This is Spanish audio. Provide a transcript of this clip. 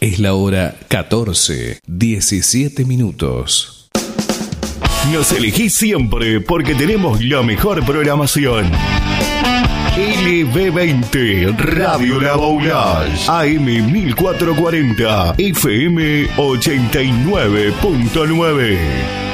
Es la hora 14:17. Nos elegís siempre porque tenemos la mejor programación. LB20 Radio La Boulage, AM 1440, FM 89.9.